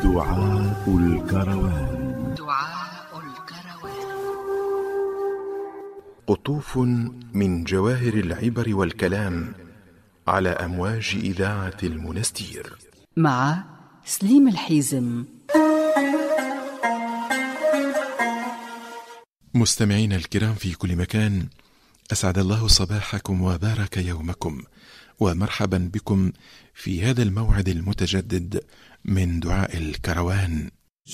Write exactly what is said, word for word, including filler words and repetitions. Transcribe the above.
دعاء الكروان. دعاء الكروان. قطوف من جواهر العبر والكلام على أمواج إذاعة المنستير مع سليم الحيزم. مستمعين الكرام في كل مكان، أسعد الله صباحكم وبارك يومكم، ومرحبا بكم في هذا الموعد المتجدد من دعاء الكروان.